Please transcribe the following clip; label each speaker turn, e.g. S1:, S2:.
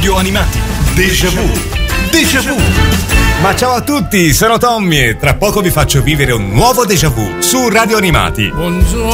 S1: Radio Animati. Déjà vu. Déjà vu.
S2: Ma ciao a tutti, sono Tommy e tra poco vi faccio vivere un nuovo déjà vu su Radio Animati.
S3: Buongiorno.